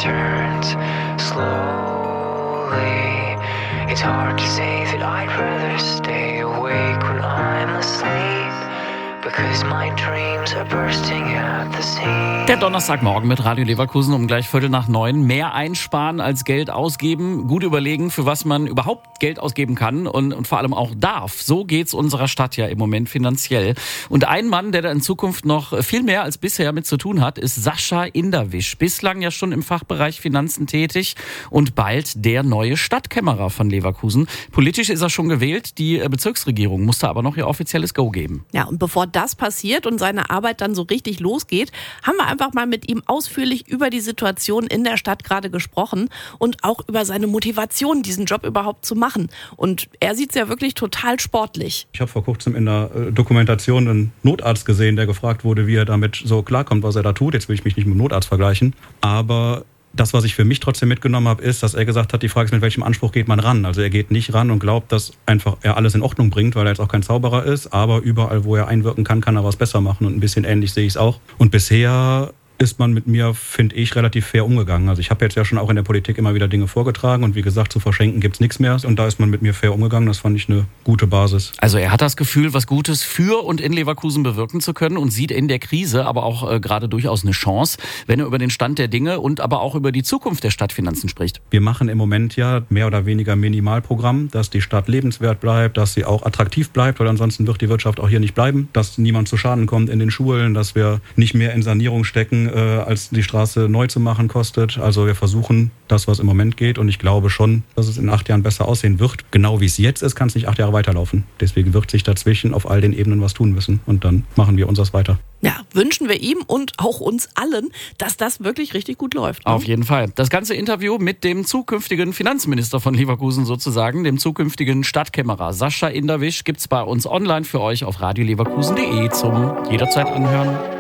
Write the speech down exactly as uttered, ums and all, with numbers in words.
turns slowly. It's hard to say that I'd rather stay awake when I'm asleep, because my dreams are bursting at the seams. Der Donnerstagmorgen mit Radio Leverkusen um gleich Viertel nach neun. Mehr einsparen als Geld ausgeben. Gut überlegen, für was man überhaupt Geld ausgeben kann und, und vor allem auch darf. So geht's unserer Stadt ja im Moment finanziell. Und ein Mann, der da in Zukunft noch viel mehr als bisher mit zu tun hat, ist Sascha Inderwisch. Bislang ja schon im Fachbereich Finanzen tätig und bald der neue Stadtkämmerer von Leverkusen. Politisch ist er schon gewählt. Die Bezirksregierung musste aber noch ihr offizielles Go geben. Ja, und bevor das passiert und seine Arbeit dann so richtig losgeht, haben wir einfach mal mit ihm ausführlich über die Situation in der Stadt gerade gesprochen und auch über seine Motivation, diesen Job überhaupt zu machen. Und er sieht es ja wirklich total sportlich. Ich habe vor kurzem in der Dokumentation einen Notarzt gesehen, der gefragt wurde, wie er damit so klarkommt, was er da tut. Jetzt will ich mich nicht mit dem Notarzt vergleichen, aber das, was ich für mich trotzdem mitgenommen habe, ist, dass er gesagt hat, die Frage ist, mit welchem Anspruch geht man ran? Also er geht nicht ran und glaubt, dass einfach er alles in Ordnung bringt, weil er jetzt auch kein Zauberer ist, aber überall, wo er einwirken kann, kann er was besser machen und ein bisschen ähnlich sehe ich es auch. Und bisher ist man mit mir, finde ich, relativ fair umgegangen. Also ich habe jetzt ja schon auch in der Politik immer wieder Dinge vorgetragen und wie gesagt, zu verschenken gibt es nichts mehr. Und da ist man mit mir fair umgegangen. Das fand ich eine gute Basis. Also er hat das Gefühl, was Gutes für und in Leverkusen bewirken zu können und sieht in der Krise aber auch äh, gerade durchaus eine Chance, wenn er über den Stand der Dinge und aber auch über die Zukunft der Stadtfinanzen spricht. Wir machen im Moment ja mehr oder weniger Minimalprogramm, dass die Stadt lebenswert bleibt, dass sie auch attraktiv bleibt, weil ansonsten wird die Wirtschaft auch hier nicht bleiben, dass niemand zu Schaden kommt in den Schulen, dass wir nicht mehr in Sanierung stecken, als die Straße neu zu machen kostet. Also wir versuchen das, was im Moment geht. Und ich glaube schon, dass es in acht Jahren besser aussehen wird. Genau wie es jetzt ist, kann es nicht acht Jahre weiterlaufen. Deswegen wird sich dazwischen auf all den Ebenen was tun müssen. Und dann machen wir unseres weiter. Ja, wünschen wir ihm und auch uns allen, dass das wirklich richtig gut läuft. Ne? Auf jeden Fall. Das ganze Interview mit dem zukünftigen Finanzminister von Leverkusen sozusagen, dem zukünftigen Stadtkämmerer Sascha Inderwisch, gibt's bei uns online für euch auf radio leverkusen punkt de zum jederzeit anhören.